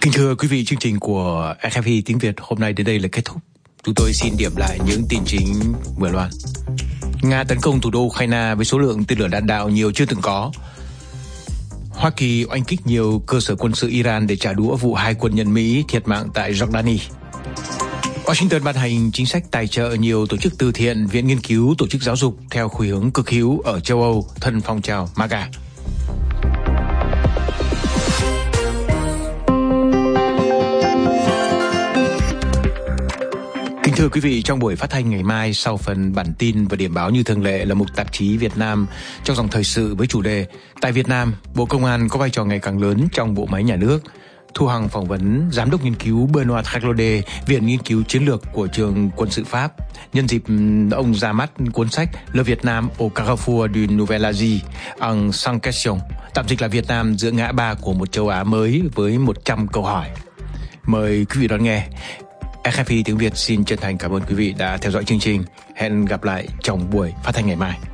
Kính thưa quý vị, chương trình của RFI tiếng Việt hôm nay đến đây là kết thúc. Chúng tôi xin điểm lại những tin chính vừa loan. Nga tấn công thủ đô Ukraine với số lượng tên lửa đạn đạo nhiều chưa từng có. Hoa Kỳ oanh kích nhiều cơ sở quân sự Iran để trả đũa vụ 2 quân nhân Mỹ thiệt mạng tại Jordani. Washington ban hành chính sách tài trợ nhiều tổ chức từ thiện, viện nghiên cứu, tổ chức giáo dục theo khuynh hướng cực hữu ở châu Âu thân phong trào MAGA. Kính thưa quý vị, trong buổi phát thanh ngày mai, sau phần bản tin và điểm báo như thường lệ là mục tạp chí Việt Nam trong dòng thời sự với chủ đề Tại Việt Nam, Bộ Công an có vai trò ngày càng lớn trong bộ máy nhà nước. Thu Hằng phỏng vấn Giám đốc nghiên cứu Benoît Claude, Viện Nghiên cứu Chiến lược của Trường Quân sự Pháp. Nhân dịp ông ra mắt cuốn sách Le Vietnam au Carrefour d'une Nouvelle Asie, en 100 questions, tạm dịch là Việt Nam giữa ngã ba của một châu Á mới với 100 câu hỏi. Mời quý vị đón nghe. RFI tiếng Việt xin chân thành cảm ơn quý vị đã theo dõi chương trình. Hẹn gặp lại trong buổi phát thanh ngày mai.